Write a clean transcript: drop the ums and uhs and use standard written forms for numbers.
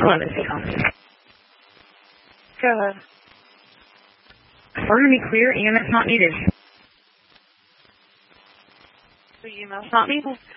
Columbus Hospital. Go ahead. Order me clear, EMS not needed. The EMS not needed.